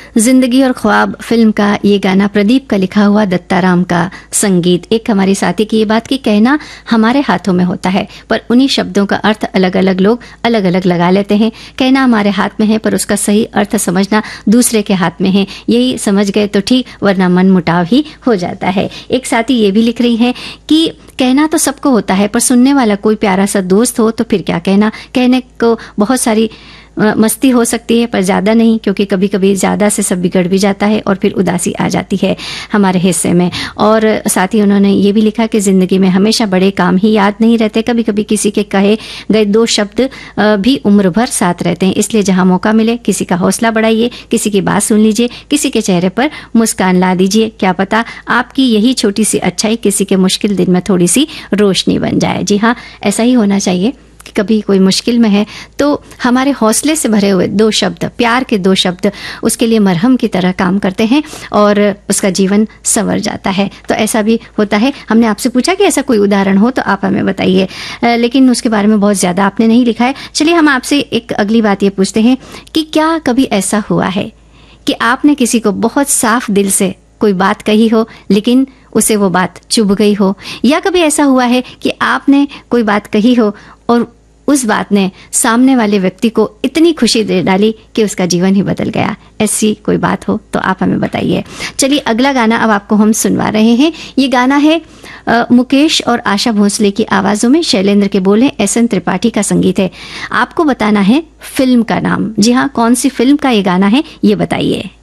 जिंदगी और ख्वाब फिल्म का ये गाना प्रदीप का लिखा हुआ, दत्ताराम का संगीत। एक हमारी साथी की ये बात कि कहना हमारे हाथों में होता है, पर उन्हीं शब्दों का अर्थ अलग अलग लोग अलग अलग लगा लेते हैं। कहना हमारे हाथ में है, पर उसका सही अर्थ समझना दूसरे के हाथ में है। यही समझ गए तो ठीक, वरना मन मुटाव ही हो जाता है। एक साथी ये भी लिख रही हैं कि कहना तो सबको होता है, पर सुनने वाला कोई प्यारा सा दोस्त हो तो फिर क्या कहना। कहने को बहुत सारी मस्ती हो सकती है, पर ज़्यादा नहीं, क्योंकि कभी कभी ज़्यादा से सब बिगड़ भी जाता है और फिर उदासी आ जाती है हमारे हिस्से में। और साथ ही उन्होंने ये भी लिखा कि ज़िंदगी में हमेशा बड़े काम ही याद नहीं रहते, कभी कभी किसी के कहे गए दो शब्द भी उम्र भर साथ रहते हैं। इसलिए जहाँ मौका मिले किसी का हौसला बढ़ाइए, किसी की बात सुन लीजिए, किसी के चेहरे पर मुस्कान ला दीजिए। क्या पता आपकी यही छोटी सी अच्छाई किसी के मुश्किल दिन में थोड़ी सी रोशनी बन जाए। जी हाँ, ऐसा ही होना चाहिए कि कभी कोई मुश्किल में है तो हमारे हौसले से भरे हुए दो शब्द, प्यार के दो शब्द, उसके लिए मरहम की तरह काम करते हैं और उसका जीवन संवर जाता है। तो ऐसा भी होता है। हमने आपसे पूछा कि ऐसा कोई उदाहरण हो तो आप हमें बताइए, लेकिन उसके बारे में बहुत ज़्यादा आपने नहीं लिखा है। चलिए हम आपसे एक अगली बात ये पूछते हैं कि क्या कभी ऐसा हुआ है कि आपने किसी को बहुत साफ दिल से कोई बात कही हो, लेकिन उसे वो बात चुभ गई हो, या कभी ऐसा हुआ है कि आपने कोई बात कही हो और उस बात ने सामने वाले व्यक्ति को इतनी खुशी दे डाली कि उसका जीवन ही बदल गया। ऐसी कोई बात हो तो आप हमें बताइए। चलिए अगला गाना अब आपको हम सुनवा रहे हैं। ये गाना है मुकेश और आशा भोसले की आवाज़ों में, शैलेंद्र के बोल हैं, एस एन त्रिपाठी का संगीत है। आपको बताना है फिल्म का नाम। जी हाँ, कौन सी फिल्म का ये गाना है ये बताइए।